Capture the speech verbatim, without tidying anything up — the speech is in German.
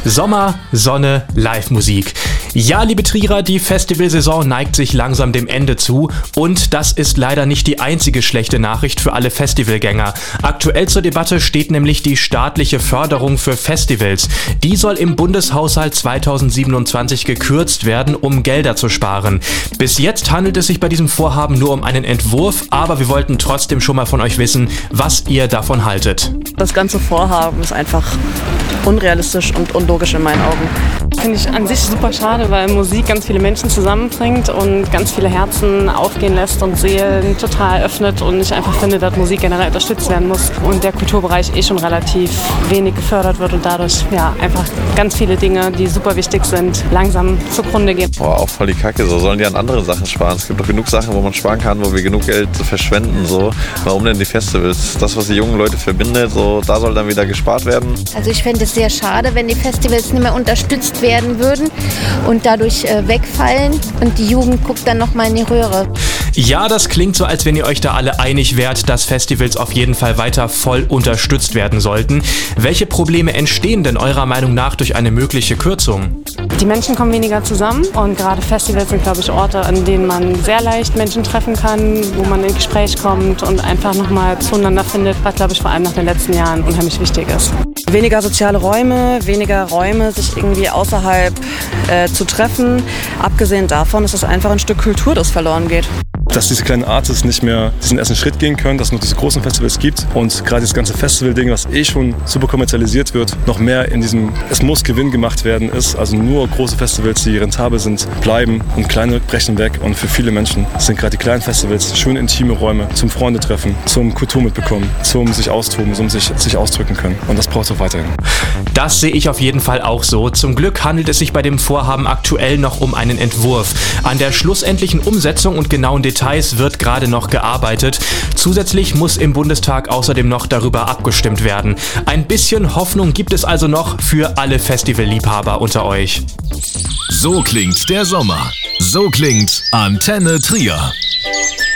Sommer, Sonne, Live-Musik. Ja, liebe Trierer, die Festivalsaison neigt sich langsam dem Ende zu und das ist leider nicht die einzige schlechte Nachricht für alle Festivalgänger. Aktuell zur Debatte steht nämlich die staatliche Förderung für Festivals. Die soll im Bundeshaushalt zweitausendsiebenundzwanzig gekürzt werden, um Gelder zu sparen. Bis jetzt handelt es sich bei diesem Vorhaben nur um einen Entwurf, aber wir wollten trotzdem schon mal von euch wissen, was ihr davon haltet. Das ganze Vorhaben ist einfach unrealistisch und unlogisch in meinen Augen. Finde ich an sich super schade, weil Musik ganz viele Menschen zusammenbringt und ganz viele Herzen aufgehen lässt und Seelen total öffnet und ich einfach finde, dass Musik generell unterstützt werden muss und der Kulturbereich eh schon relativ wenig gefördert wird und dadurch ja einfach ganz viele Dinge, die super wichtig sind, langsam zugrunde gehen. Boah, auch voll die Kacke, so sollen die an andere Sachen sparen. Es gibt doch genug Sachen, wo man sparen kann, wo wir genug Geld verschwenden, so. Warum denn die Festivals? Das, was die jungen Leute verbindet, so, da soll dann wieder gespart werden. Also ich fände es sehr schade, wenn die Festivals nicht mehr unterstützt werden würden und dadurch äh, wegfallen und die Jugend guckt dann nochmal in die Röhre. Ja, das klingt so, als wenn ihr euch da alle einig wärt, dass Festivals auf jeden Fall weiter voll unterstützt werden sollten. Welche Probleme entstehen denn eurer Meinung nach durch eine mögliche Kürzung? Die Menschen kommen weniger zusammen und gerade Festivals sind, glaube ich, Orte, an denen man sehr leicht Menschen treffen kann, wo man in Gespräch kommt und einfach nochmal zueinander findet, was, glaube ich, vor allem nach den letzten Jahren unheimlich wichtig ist. Weniger soziale Räume, weniger Räume, sich irgendwie außerhalb äh, zu treffen. Abgesehen davon ist es einfach ein Stück Kultur, das verloren geht. Dass diese kleinen Artists nicht mehr diesen ersten Schritt gehen können, dass es nur diese großen Festivals gibt und gerade das ganze Festival-Ding, was eh schon super kommerzialisiert wird, noch mehr in diesem, es muss Gewinn gemacht werden ist, also nur große Festivals, die rentabel sind, bleiben und kleine brechen weg und für viele Menschen sind gerade die kleinen Festivals schön intime Räume zum Freunde treffen, zum Kultur mitbekommen, zum sich austoben, zum sich, sich ausdrücken können und das braucht es auch weiterhin. Das sehe ich auf jeden Fall auch so. Zum Glück handelt es sich bei dem Vorhaben aktuell noch um einen Entwurf. An der schlussendlichen Umsetzung und genauen Details wird gerade noch gearbeitet. Zusätzlich muss im Bundestag außerdem noch darüber abgestimmt werden. Ein bisschen Hoffnung gibt es also noch für alle Festivalliebhaber unter euch. So klingt der Sommer. So klingt Antenne Trier.